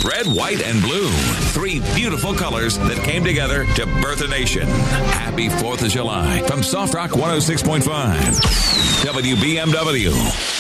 red, white, and blue. Three beautiful colors that came together to birth a nation. Happy 4th of July from Soft Rock 106.5. WBMW.